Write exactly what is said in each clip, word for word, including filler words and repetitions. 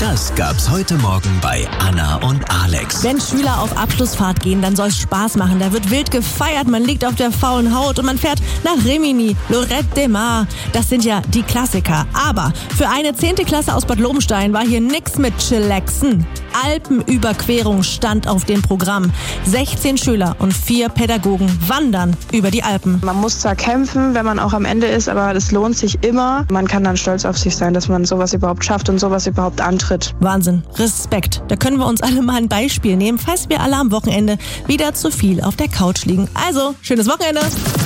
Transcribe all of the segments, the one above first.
Das gab's heute Morgen bei Anna und Alex. Wenn Schüler auf Abschlussfahrt gehen, dann soll es Spaß machen. Da wird wild gefeiert, man liegt auf der faulen Haut und man fährt nach Rimini, Lorette de Mar. Das sind ja die Klassiker. Aber für eine zehnte Klasse aus Bad Lobenstein war hier nix mit Chillaxen. Alpenüberquerung stand auf dem Programm. sechzehn Schüler und vier Pädagogen wandern über die Alpen. Man muss zwar kämpfen, wenn man auch am Ende ist, aber das lohnt sich immer. Man kann dann stolz auf sich sein, dass man sowas überhaupt schafft und sowas überhaupt antritt. Wahnsinn, Respekt. Da können wir uns alle mal ein Beispiel nehmen, falls wir alle am Wochenende wieder zu viel auf der Couch liegen. Also, schönes Wochenende.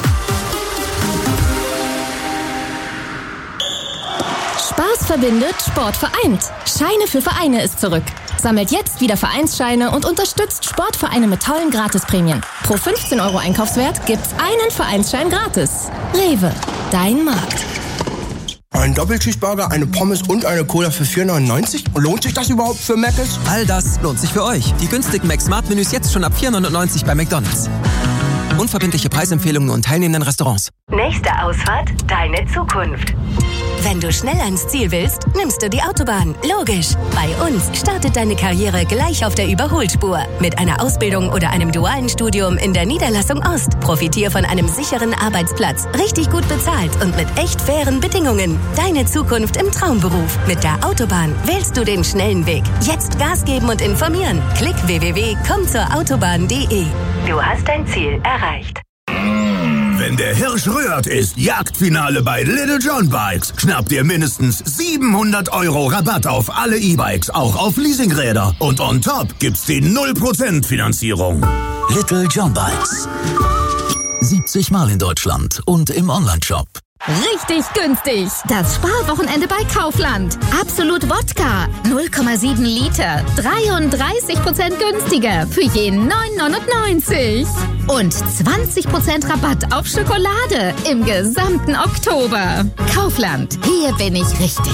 Spaß verbindet, Sport vereint. Scheine für Vereine ist zurück. Sammelt jetzt wieder Vereinsscheine und unterstützt Sportvereine mit tollen Gratisprämien. Pro fünfzehn Euro Einkaufswert gibt's einen Vereinsschein gratis. Rewe, dein Markt. Ein Doppelcheeseburger, eine Pommes und eine Cola für vier neunundneunzig? Lohnt sich das überhaupt für Mc's? All das lohnt sich für euch. Die günstigen Mac-Smart-Menüs jetzt schon ab vier neunundneunzig bei McDonald's. Unverbindliche Preisempfehlungen und teilnehmenden Restaurants. Nächste Ausfahrt, deine Zukunft. Wenn du schnell ans Ziel willst, nimmst du die Autobahn. Logisch. Bei uns startet deine Karriere gleich auf der Überholspur. Mit einer Ausbildung oder einem dualen Studium in der Niederlassung Ost. Profitier von einem sicheren Arbeitsplatz, richtig gut bezahlt und mit echt fairen Bedingungen. Deine Zukunft im Traumberuf. Mit der Autobahn wählst du den schnellen Weg. Jetzt Gas geben und informieren. Klick w w w punkt komm zur autobahn punkt de. Du hast dein Ziel erreicht. Wenn der Hirsch rührt, ist Jagdfinale bei Little John Bikes. Schnapp dir mindestens siebenhundert Euro Rabatt auf alle E-Bikes, auch auf Leasingräder. Und on top gibt's die null Prozent Finanzierung. Little John Bikes. siebzig Mal in Deutschland und im Onlineshop. Richtig günstig. Das Sparwochenende bei Kaufland. Absolut Wodka. null Komma sieben Liter. dreiunddreißig Prozent günstiger für je neun neunundneunzig. Und zwanzig Prozent Rabatt auf Schokolade im gesamten Oktober. Kaufland. Hier bin ich richtig.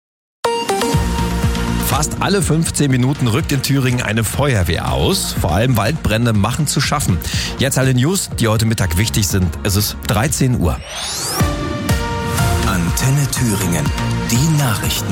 Fast alle fünfzehn Minuten rückt in Thüringen eine Feuerwehr aus. Vor allem Waldbrände machen zu schaffen. Jetzt alle News, die heute Mittag wichtig sind. Es ist dreizehn Uhr. Antenne Thüringen. Die Nachrichten.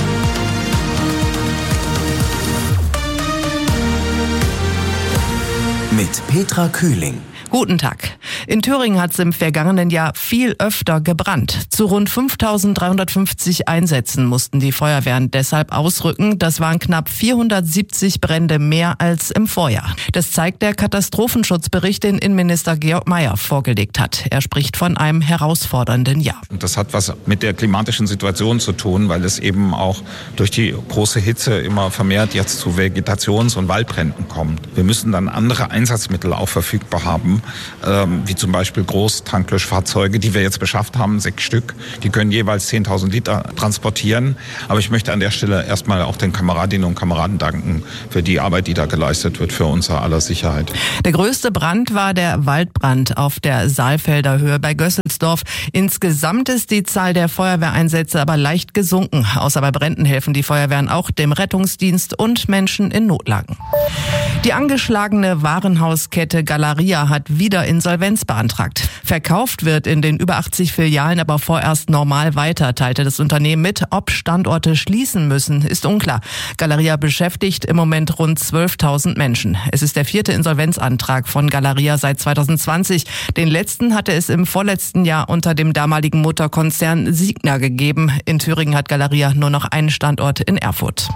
Mit Petra Kühling. Guten Tag. In Thüringen hat es im vergangenen Jahr viel öfter gebrannt. Zu rund fünftausenddreihundertfünfzig Einsätzen mussten die Feuerwehren deshalb ausrücken. Das waren knapp vierhundertsiebzig Brände mehr als im Vorjahr. Das zeigt der Katastrophenschutzbericht, den Innenminister Georg Mayer vorgelegt hat. Er spricht von einem herausfordernden Jahr. Das hat was mit der klimatischen Situation zu tun, weil es eben auch durch die große Hitze immer vermehrt jetzt zu Vegetations- und Waldbränden kommt. Wir müssen dann andere Einsatzmittel auch verfügbar haben, ähm, wie zum Beispiel Großtanklöschfahrzeuge, die wir jetzt beschafft haben, sechs Stück. Die können jeweils zehntausend Liter transportieren. Aber ich möchte an der Stelle erstmal auch den Kameradinnen und Kameraden danken für die Arbeit, die da geleistet wird für unser aller Sicherheit. Der größte Brand war der Waldbrand auf der Saalfelder Höhe bei Gösselsdorf. Insgesamt ist die Zahl der Feuerwehreinsätze aber leicht gesunken. Außer bei Bränden helfen die Feuerwehren auch dem Rettungsdienst und Menschen in Notlagen. Die angeschlagene Warenhauskette Galeria hat wieder Insolvenz beantragt. Verkauft wird in den über achtzig Filialen aber vorerst normal weiter, teilte das Unternehmen mit. Ob Standorte schließen müssen, ist unklar. Galeria beschäftigt im Moment rund zwölftausend Menschen. Es ist der vierte Insolvenzantrag von Galeria seit zweitausendzwanzig. Den letzten hatte es im vorletzten Jahr unter dem damaligen Mutterkonzern Signa gegeben. In Thüringen hat Galeria nur noch einen Standort in Erfurt.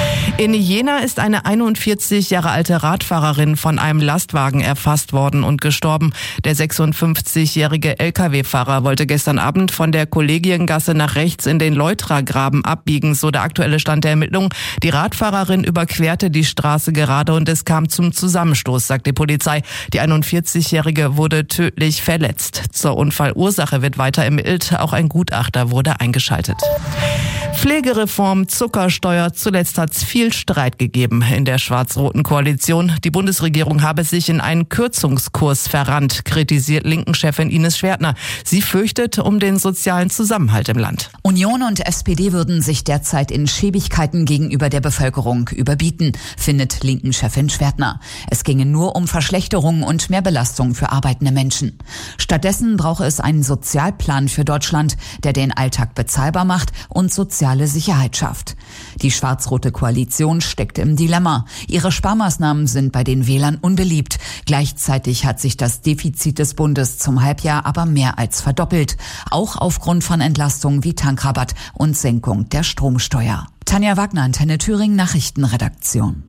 In Jena ist eine einundvierzig Jahre alte Radfahrerin von einem Lastwagen erfasst worden und gestorben. Der sechsundfünfzigjährige L K W-Fahrer wollte gestern Abend von der Kollegiengasse nach rechts in den Leutra-Graben abbiegen, so der aktuelle Stand der Ermittlungen. Die Radfahrerin überquerte die Straße gerade und es kam zum Zusammenstoß, sagt die Polizei. Die einundvierzigjährige wurde tödlich verletzt. Zur Unfallursache wird weiter ermittelt. Auch ein Gutachter wurde eingeschaltet. Pflegereform, Zuckersteuer. Zuletzt hat es viel Streit gegeben in der schwarz-roten Koalition. Die Bundesregierung habe sich in einen Kürzungskurs Diskurs verrannt, kritisiert Linken-Chefin Ines Schwertner. Sie fürchtet um den sozialen Zusammenhalt im Land. Union und S P D würden sich derzeit in Schäbigkeiten gegenüber der Bevölkerung überbieten, findet Linken-Chefin Schwertner. Es ginge nur um Verschlechterungen und mehr Belastung für arbeitende Menschen. Stattdessen brauche es einen Sozialplan für Deutschland, der den Alltag bezahlbar macht und soziale Sicherheit schafft. Die schwarz-rote Koalition steckt im Dilemma. Ihre Sparmaßnahmen sind bei den Wählern unbeliebt. Gleichzeitig hat sich das Defizit des Bundes zum Halbjahr aber mehr als verdoppelt. Auch aufgrund von Entlastungen wie Tankrabatt und Senkung der Stromsteuer. Tanja Wagner, Antenne Thüringen, Nachrichtenredaktion.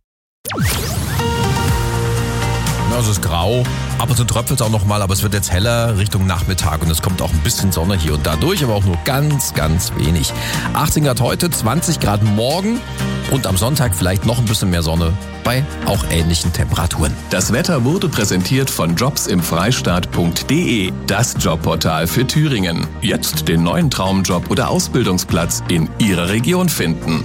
Ja, es ist grau, ab und zu tröpfelt es auch noch mal, aber es wird jetzt heller Richtung Nachmittag und es kommt auch ein bisschen Sonne hier und da durch, aber auch nur ganz, ganz wenig. achtzehn Grad heute, zwanzig Grad morgen und am Sonntag vielleicht noch ein bisschen mehr Sonne bei auch ähnlichen Temperaturen. Das Wetter wurde präsentiert von jobs im freistaat punkt de, das Jobportal für Thüringen. Jetzt den neuen Traumjob oder Ausbildungsplatz in Ihrer Region finden.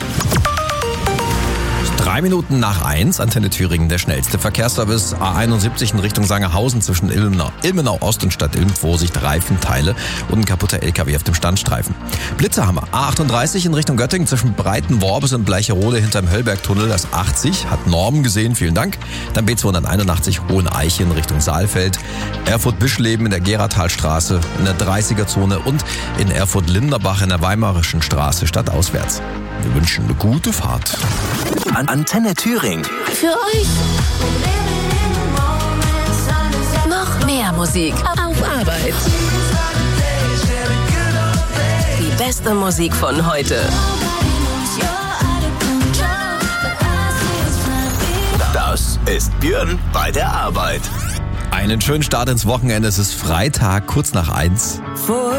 Drei Minuten nach eins, Antenne Thüringen, der schnellste Verkehrsservice. A einundsiebzig in Richtung Sangerhausen zwischen Ilmenau, Ilmenau Ost und Stadt Ilm. Vorsicht, Reifenteile und ein kaputter L K W auf dem Standstreifen. Blitze haben wir. A achtunddreißig in Richtung Göttingen zwischen Breitenworbis und Bleicherode hinterm Höllbergtunnel. Das achtzig hat Normen gesehen, vielen Dank. Dann B zweihunderteinundachtzig Hoheneiche in Richtung Saalfeld. Erfurt-Bischleben in der Geratalstraße in der dreißiger-Zone und in Erfurt-Linderbach in der Weimarischen Straße stadtauswärts. Wir wünschen eine gute Fahrt. An Antenne Thüringen. Für euch noch mehr Musik auf Arbeit. Die beste Musik von heute. Das ist Björn bei der Arbeit. Einen schönen Start ins Wochenende. Es ist Freitag, kurz nach eins.